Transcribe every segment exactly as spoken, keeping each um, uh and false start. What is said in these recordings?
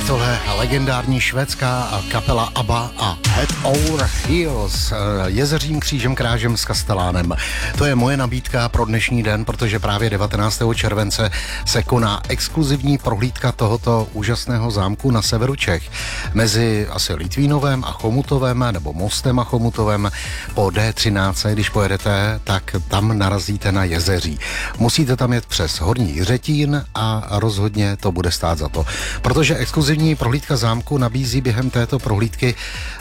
tohle legendární švédská kapela ABBA a Head Over Heels, Jezeřím křížem krážem s Kastelánem. To je moje nabídka pro dnešní den, protože právě devatenáctého července se koná exkluzivní prohlídka tohoto úžasného zámku na severu Čech. Mezi asi Litvínovem a Chomutovem, nebo Mostem a Chomutovem po D třináct, když pojedete, tak tam narazíte na Jezeří. Musíte tam jet přes Horní Jiřetín a rozhodně to bude stát za to. Protože exkluzivní prohlídka zámku nabízí během této prohlídky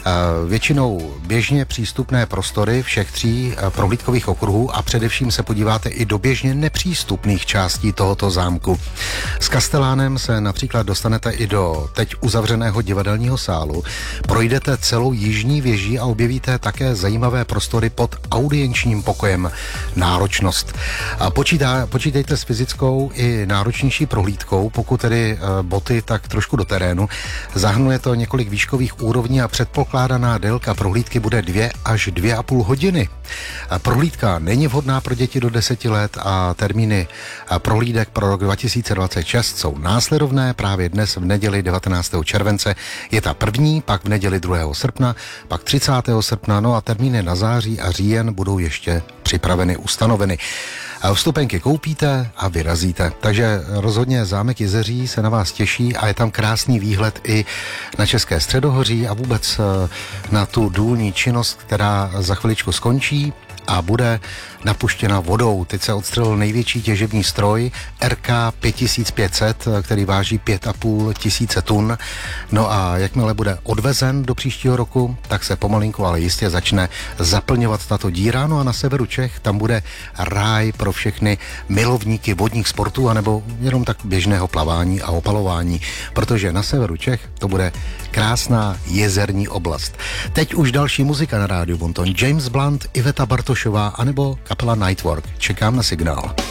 většinou běžně přístupné prostory všech tří prohlídkových okruhů a především se podíváte i do běžně nepřístupných částí tohoto zámku. S Kastelánem se například dostanete i do teď uzavřeného divadelního sálu, projdete celou jižní věží a objevíte také zajímavé prostory pod audienčním pokojem Náročnost. A počítá, počítejte s fyzickou i náročnější prohlídkou, pokud tedy boty, tak trošku do terénu. Zahrnuje to několik výškových úrovní a předpokládaná délka prohlídky bude dvě až dvě a půl hodiny. Prohlídka není vhodná pro děti do deseti let a termíny prohlídek pro rok dva tisíce dvacet šest jsou následovné. Právě dnes v neděli devatenáctého července je ta první, pak v neděli druhého srpna, pak třicátého srpna, no a termíny na září a říjen budou ještě připraveny, ustanoveny. Vstupenky koupíte a vyrazíte. Takže rozhodně zámek Jezeří se na vás těší a je tam krásný výhled i na České středohoří a vůbec na tu důlní činnost, která za chviličku skončí a bude napuštěna vodou. Teď se odstřelil největší těžební stroj R K pět tisíc pět set, který váží pět a půl tisíce tun. No a jakmile bude odvezen do příštího roku, tak se pomalinku, ale jistě začne zaplňovat tato díra. No a na severu Čech tam bude ráj pro všechny milovníky vodních sportů anebo jenom tak běžného plavání a opalování, protože na severu Čech to bude krásná jezerní oblast. Teď už další muzika na rádiu Bonton. James Blunt, Iveta Bartošová anebo kapela Nightwork. Čekám na signál.